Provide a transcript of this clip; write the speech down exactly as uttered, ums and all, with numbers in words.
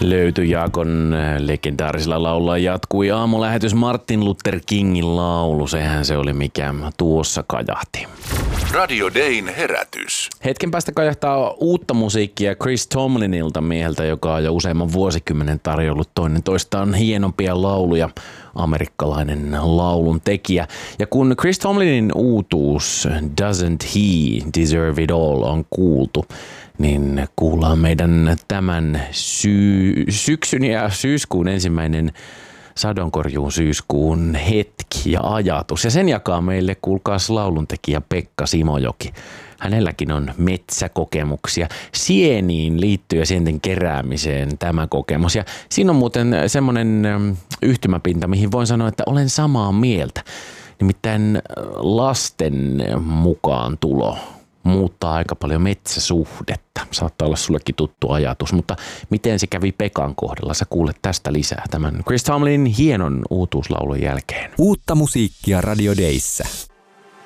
Löytyi Jaakon legendaarisella laululla jatkui aamulähetys Martin Luther Kingin laulu. Sehän se oli mikä tuossa kajahti. Radio Dayn herätys. Hetken päästä kajahtaa uutta musiikkia Chris Tomlinilta, mieheltä, joka on jo useamman vuosikymmenen tarjollut toinen toistaan hienompia lauluja. Amerikkalainen laulun tekijä. Ja kun Chris Tomlinin uutuus Doesn't He Deserve It All on kuultu, niin kuullaan meidän tämän sy- syksyn ja syyskuun ensimmäinen sadonkorjuun syyskuun hetki ja ajatus. Ja sen jakaa meille, kuulkaas, lauluntekijä Pekka Simojoki. Hänelläkin on metsäkokemuksia. Sieniin liittyy ja sienten keräämiseen tämä kokemus. Ja siinä on muuten semmoinen yhtymäpinta, mihin voin sanoa, että olen samaa mieltä. Nimittäin lasten mukaan tulo muuttaa aika paljon metsäsuhdetta. Saattaa olla sullekin tuttu ajatus, mutta miten se kävi Pekan kohdalla? Sä kuulet tästä lisää tämän Chris Tomlinin hienon uutuuslaulun jälkeen. Uutta musiikkia Radio Dayssä.